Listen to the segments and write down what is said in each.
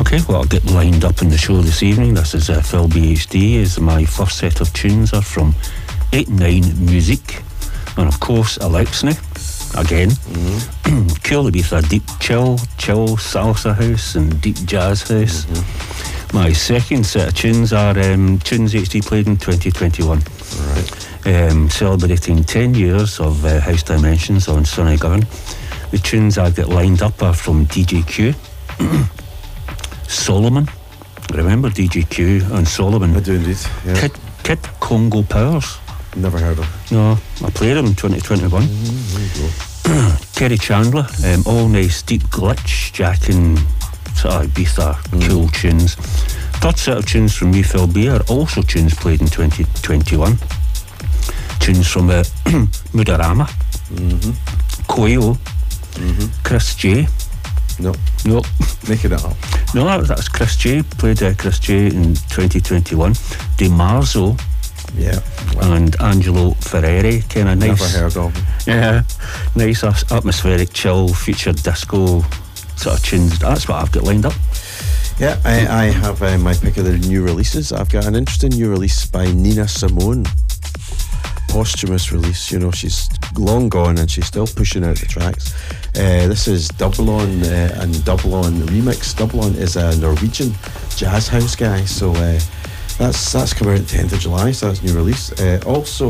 Okay, well, I'll get lined up in the show this evening. This is Phil BHD. As my first set of tunes are from 8-9 Music, and of course Alexney again. Cool Ibiza, deep chill salsa house and deep jazz house. My second set of tunes are tunes HD played in 2021. Right. Celebrating 10 years of House Dimensions on Sonny Govern. The tunes I've got lined up are from DJ Q, Solomon. Remember DJ Q and Solomon? I do indeed, yeah. Kid Congo Powers. Never heard of. No, I played him in 2021. There you go. Kerry Chandler, all nice deep glitch, Jack and sort of Ibiza cool tunes. Third set of tunes from me, Phil B, are also tunes played in 2021. Tunes from Mudarama, Koyo, Chris J. No, making it up. No, that's Chris J. Played Chris J in 2021. DiMarzo. Yeah. And Angelo Ferreri, kind of nice. Never heard of him. Yeah, nice atmospheric, chill, future disco sort of tunes. That's what I've got lined up. Yeah, I have my pick of the new releases. I've got an interesting new release by Nina Simone. Posthumous release. You know, she's long gone and she's still pushing out the tracks. This is Double On and Double On remix. Double On is a Norwegian jazz house guy, so that's coming out the 10th of July, so that's a new release. Also,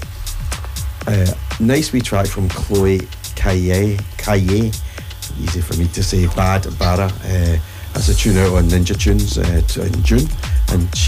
nice wee track from Chloe Kaye, easy for me to say, Bad Bara. That's a tune out on Ninja Tunes in June, and